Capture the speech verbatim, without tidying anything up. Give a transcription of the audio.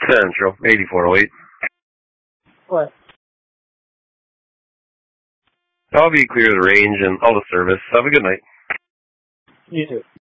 Central, eighty-four oh eight. What? I'll be clear of the range and all the service. Have a good night. You too.